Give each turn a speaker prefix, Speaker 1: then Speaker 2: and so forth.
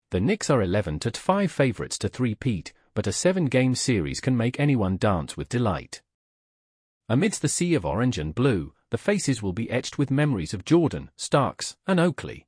Speaker 1: The Knicks are 11-5 favorites to three-peat, but a 7-game series can make anyone dance with delight. Amidst the sea of orange and blue, the faces will be etched with memories of Jordan, Starks, and Oakley.